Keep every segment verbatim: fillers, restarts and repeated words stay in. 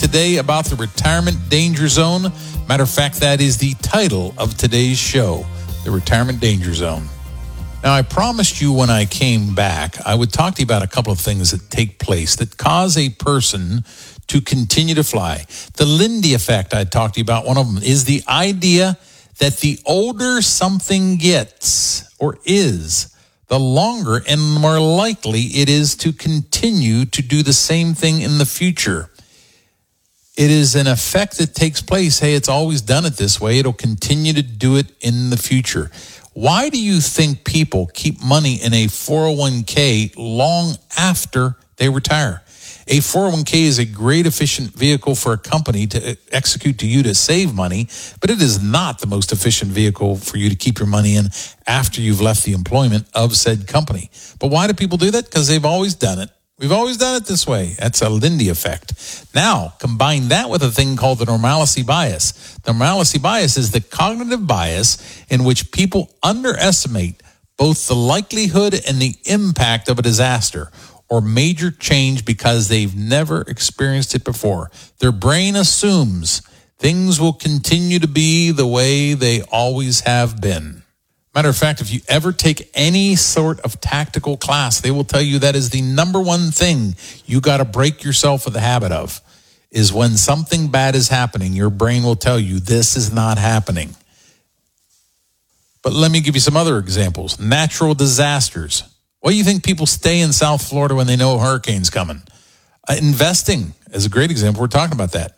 today about the retirement danger zone. Matter of fact, that is the title of today's show, the retirement danger zone. Now, I promised you when I came back, I would talk to you about a couple of things that take place that cause a person to continue to fly. The Lindy effect I talked to you about, one of them is the idea that the older something gets or is, the longer and more likely it is to continue to do the same thing in the future. It is an effect that takes place. Hey, it's always done it this way. It'll continue to do it in the future. Why do you think people keep money in a four oh one k long after they retire? A four oh one k is a great efficient vehicle for a company to execute to you to save money, but it is not the most efficient vehicle for you to keep your money in after you've left the employment of said company. But why do people do that? Because they've always done it. We've always done it this way. That's a Lindy effect. Now, combine that with a thing called the normalcy bias. The normalcy bias is the cognitive bias in which people underestimate both the likelihood and the impact of a disaster or major change because they've never experienced it before. Their brain assumes things will continue to be the way they always have been. Matter of fact, if you ever take any sort of tactical class, they will tell you that is the number one thing you got to break yourself of the habit of, is when something bad is happening, your brain will tell you this is not happening. But let me give you some other examples. Natural disasters. Why do you think people stay in South Florida when they know a hurricane's coming? Uh, investing is a great example. We're talking about that.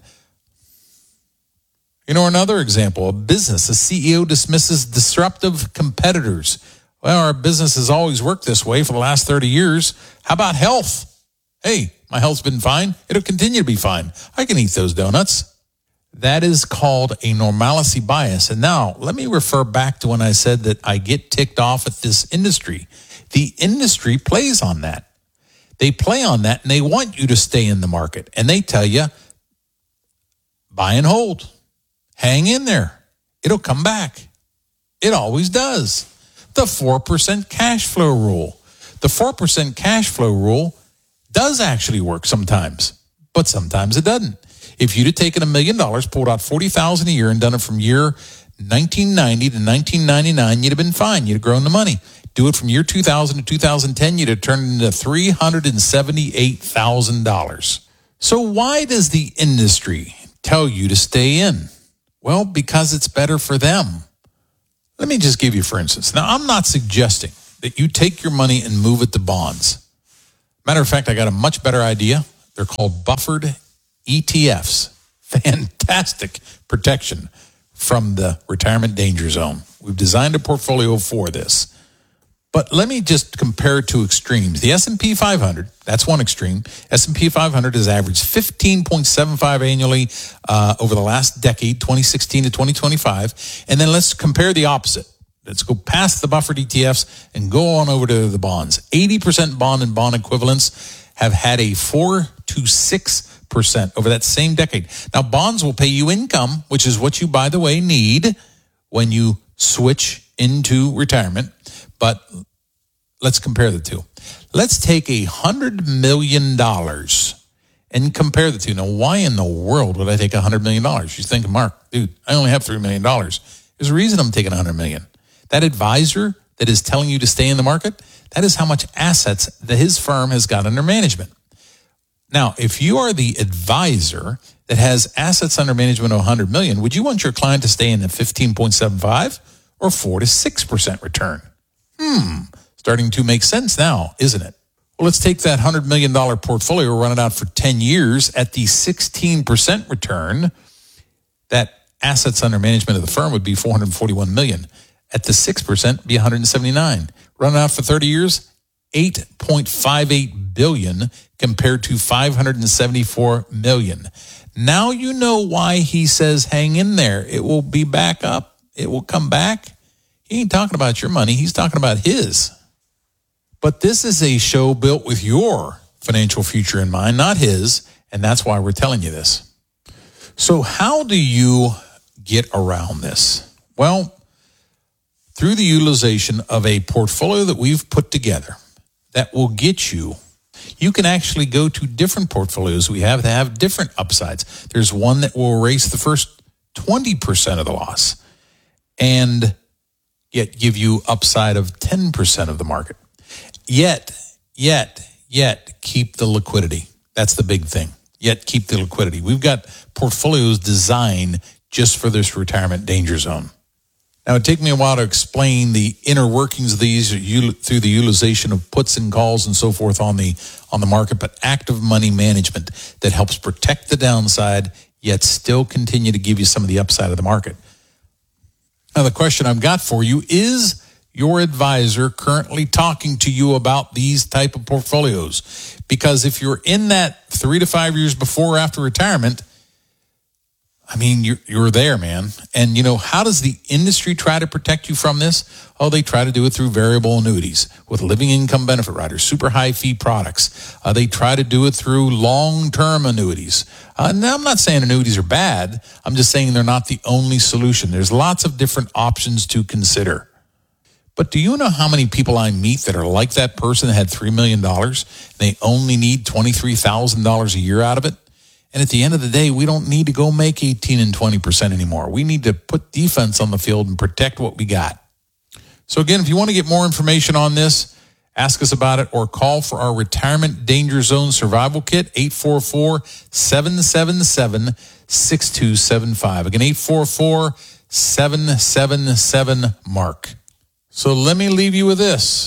You know, another example, a business, a C E O dismisses disruptive competitors. Well, our business has always worked this way for the last thirty years. How about health? Hey, my health's been fine. It'll continue to be fine. I can eat those donuts. That is called a normalcy bias. And now let me refer back to when I said that I get ticked off at this industry. The industry plays on that. They play on that and they want you to stay in the market. And they tell you, buy and hold. Hang in there. It'll come back. It always does. The four percent cash flow rule. The four percent cash flow rule does actually work sometimes, but sometimes it doesn't. If you'd have taken a million dollars, pulled out forty thousand dollars a year and done it from year nineteen ninety to nineteen ninety-nine, you'd have been fine. You'd have grown the money. Do it from year two thousand to two thousand ten, you'd have turned into three hundred seventy-eight thousand dollars. So why does the industry tell you to stay in? Well, because it's better for them. Let me just give you, for instance. Now, I'm not suggesting that you take your money and move it to bonds. Matter of fact, I got a much better idea. They're called buffered E T Fs. Fantastic protection from the retirement danger zone. We've designed a portfolio for this. But let me just compare two extremes. The S and P five hundred, that's one extreme. S and P five hundred has averaged fifteen point seven five annually uh, over the last decade, twenty sixteen to twenty twenty-five. And then let's compare the opposite. Let's go past the buffered E T Fs and go on over to the bonds. eighty percent bond and bond equivalents have had a four to six percent over that same decade. Now, bonds will pay you income, which is what you, by the way, need when you switch into retirement. But let's compare the two. Let's take a hundred million dollars and compare the two. Now, why in the world would I take a hundred million dollars? You're thinking, Mark, dude, I only have three million dollars. There's a reason I'm taking a hundred million. That advisor that is telling you to stay in the market, that is how much assets that his firm has got under management. Now, if you are the advisor that has assets under management of a hundred million, would you want your client to stay in at fifteen point seven five or four to six percent return? Hmm, starting to make sense now, isn't it? Well, let's take that one hundred million dollars portfolio, run it out for ten years at the sixteen percent return. That assets under management of the firm would be four hundred forty-one million dollars. At the six percent, be one hundred seventy-nine. Run it out for thirty years, eight point five eight billion dollars compared to five hundred seventy-four million dollars. Now you know why he says hang in there. It will be back up. It will come back. He ain't talking about your money. He's talking about his. But this is a show built with your financial future in mind, not his. And that's why we're telling you this. So how do you get around this? Well, through the utilization of a portfolio that we've put together that will get you You can actually go to different portfolios we have to have different upsides. There's one that will erase the first twenty percent of the loss and yet give you upside of ten percent of the market. Yet, yet, yet keep the liquidity. That's the big thing. Yet keep the liquidity. We've got portfolios designed just for this retirement danger zone. Now, it'd take me a while to explain the inner workings of these through the utilization of puts and calls and so forth on the on the market, but active money management that helps protect the downside, yet still continue to give you some of the upside of the market. Now, the question I've got for you, is your advisor currently talking to you about these type of portfolios? Because if you're in that three to five years before or after retirement, I mean, you're, you're there, man. And, you know, how does the industry try to protect you from this? Oh, they try to do it through variable annuities with living income benefit riders, super high fee products. Uh, they try to do it through long-term annuities. Uh, now, I'm not saying annuities are bad. I'm just saying they're not the only solution. There's lots of different options to consider. But do you know how many people I meet that are like that person that had three million dollars? They only need twenty-three thousand dollars a year out of it. And at the end of the day, we don't need to go make eighteen and twenty percent anymore. We need to put defense on the field and protect what we got. So again, if you want to get more information on this, ask us about it or call for our Retirement Danger Zone Survival Kit, eight four four, seven seven seven, six two seven five. Again, eight four four, seven seven seven, MARK. So let me leave you with this.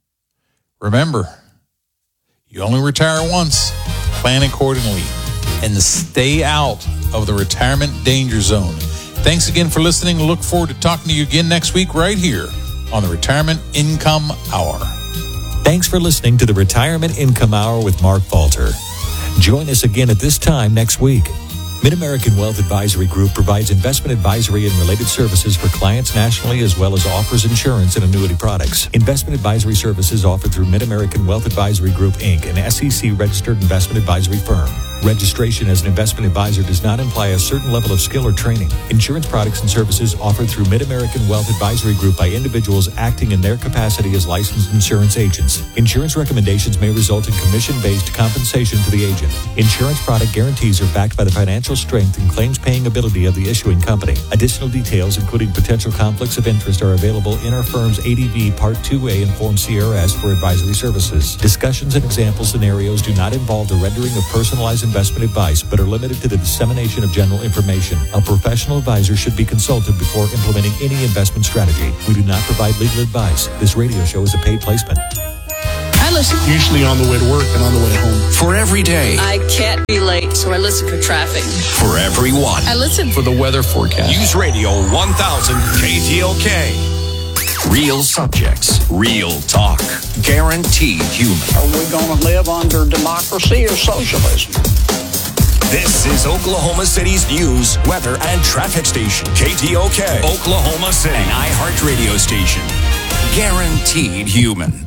Remember, you only retire once. Plan accordingly and stay out of the retirement danger zone. Thanks again for listening. Look forward to talking to you again next week right here on the Retirement Income Hour. Thanks for listening to the Retirement Income Hour with Mark Falter. Join us again at this time next week. Mid-American Wealth Advisory Group provides investment advisory and related services for clients nationally, as well as offers insurance and annuity products. Investment advisory services offered through Mid-American Wealth Advisory Group, Incorporated, an S E C-registered investment advisory firm. Registration as an investment advisor does not imply a certain level of skill or training. Insurance products and services offered through Mid-American Wealth Advisory Group by individuals acting in their capacity as licensed insurance agents. Insurance recommendations may result in commission-based compensation to the agent. Insurance product guarantees are backed by the financial strength and claims-paying ability of the issuing company. Additional details, including potential conflicts of interest, are available in our firm's A D V Part two A and Form C R S for advisory services. Discussions and example scenarios do not involve the rendering of personalized investment advice, but are limited to the dissemination of general information. A professional advisor should be consulted before implementing any investment strategy. We do not provide legal advice. This radio show is a paid placement. I listen. Usually on the way to work and on the way home. For every day. I can't be late, so I listen for traffic. For everyone. I listen for the weather forecast. News Radio one thousand K T L K. Real subjects, real talk, guaranteed human. Are we going to live under democracy or socialism? This is Oklahoma City's news, weather, and traffic station. K T O K, Oklahoma City, an iHeart radio station. Guaranteed human.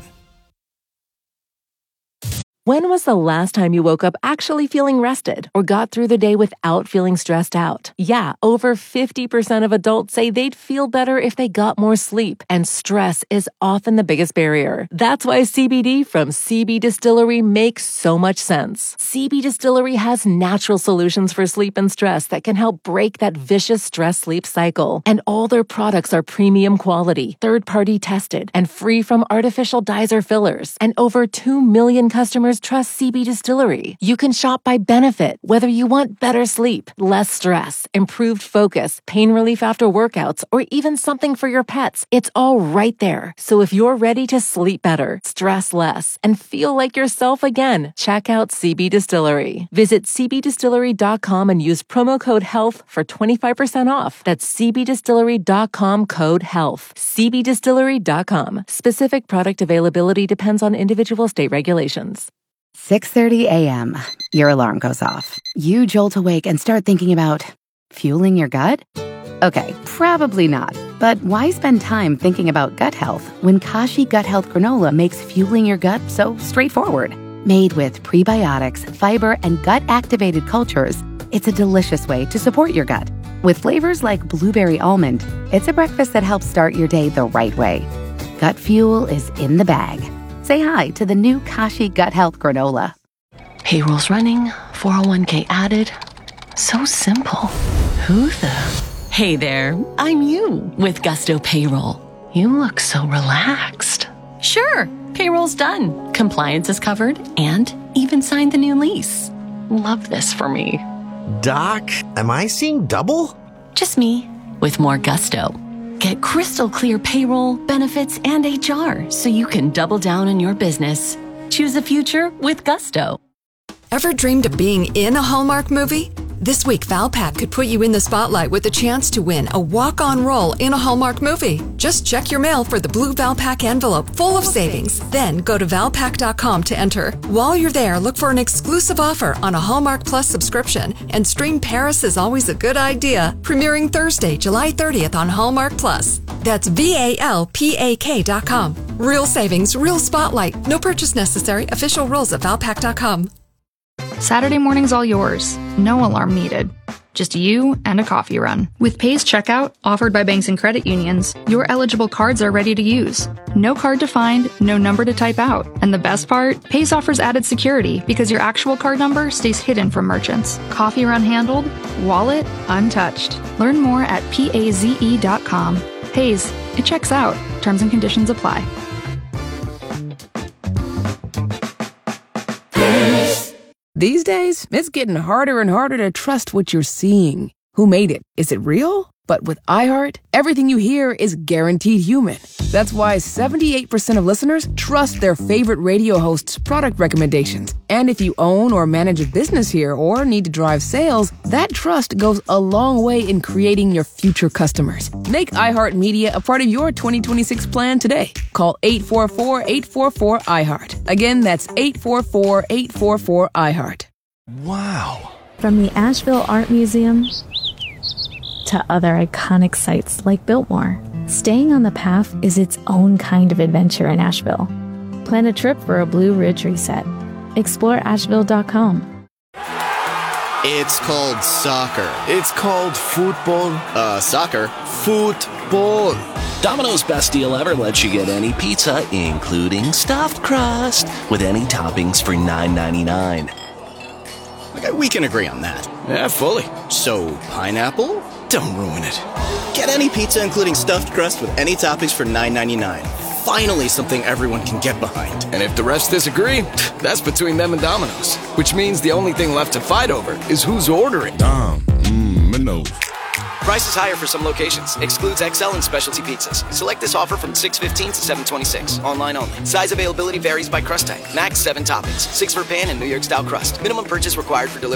When was the last time you woke up actually feeling rested or got through the day without feeling stressed out? Yeah, over fifty percent of adults say they'd feel better if they got more sleep, and stress is often the biggest barrier. That's why C B D from C B Distillery makes so much sense. C B Distillery has natural solutions for sleep and stress that can help break that vicious stress-sleep cycle. And all their products are premium quality, third-party tested, and free from artificial dyes or fillers. And over two million customers trust C B Distillery. You can shop by benefit, whether you want better sleep, less stress, improved focus, pain relief after workouts, or even something for your pets. It's all right there. So if you're ready to sleep better, stress less, and feel like yourself again, check out C B Distillery. Visit c b distillery dot com and use promo code HEALTH for twenty-five percent off. That's c b distillery dot com code HEALTH. c b distillery dot com. Specific product availability depends on individual state regulations. six thirty a.m. Your alarm goes off. You jolt awake and start thinking about fueling your gut? Okay, probably not. But why spend time thinking about gut health when Kashi Gut Health Granola makes fueling your gut so straightforward? Made with prebiotics, fiber, and gut-activated cultures, it's a delicious way to support your gut. With flavors like blueberry almond, it's a breakfast that helps start your day the right way. Gut fuel is in the bag. Say hi to the new Kashi Gut Health Granola. Payroll's running, four oh one k added. So simple. Who the? Hey there, I'm you with Gusto Payroll. You look so relaxed. Sure, payroll's done. Compliance is covered and even signed the new lease. Love this for me. Doc, am I seeing double? Just me with more gusto. Get crystal clear payroll, benefits, and H R so you can double down on your business. Choose a future with Gusto. Ever dreamed of being in a Hallmark movie? This week, Valpak could put you in the spotlight with a chance to win a walk-on role in a Hallmark movie. Just check your mail for the blue Valpak envelope full of savings. Then go to valpak dot com to enter. While you're there, look for an exclusive offer on a Hallmark Plus subscription and stream Paris is Always a Good Idea, premiering Thursday, July thirtieth on Hallmark Plus. That's V A L P A K dot com. Real savings, real spotlight. No purchase necessary. Official rules at valpak dot com. Saturday morning's all yours. No alarm needed. Just you and a coffee run. With Pays Checkout, offered by banks and credit unions, your eligible cards are ready to use. No card to find, no number to type out. And the best part? Pays offers added security because your actual card number stays hidden from merchants. Coffee run handled, wallet untouched. Learn more at paze dot com. Pays, it checks out. Terms and conditions apply. These days, it's getting harder and harder to trust what you're seeing. Who made it? Is it real? But with iHeart, everything you hear is guaranteed human. That's why seventy-eight percent of listeners trust their favorite radio hosts' product recommendations. And if you own or manage a business here or need to drive sales, that trust goes a long way in creating your future customers. Make iHeartMedia a part of your twenty twenty-six plan today. Call eight four four, eight four four, iHeart. Again, that's eight four four, eight four four, iHeart. Wow. From the Asheville Art Museum to other iconic sites like Biltmore, staying on the path is its own kind of adventure in Asheville. Plan a trip for a Blue Ridge reset. Explore asheville dot com. It's called soccer. It's called football. Uh, soccer. Football. Domino's best deal ever lets you get any pizza, including stuffed crust, with any toppings for nine ninety-nine. Okay, we can agree on that. Yeah, fully. So, pineapple? Don't ruin it. Get any pizza, including stuffed crust, with any toppings for nine ninety-nine. Finally, something everyone can get behind. And if the rest disagree, that's between them and Domino's. Which means the only thing left to fight over is who's ordering. Dom, mmm, Minos. Price is higher for some locations. Excludes X L and specialty pizzas. Select this offer from six fifteen to seven twenty-six. Online only. Size availability varies by crust type. Max seven toppings. Six for pan and New York style crust. Minimum purchase required for delivery.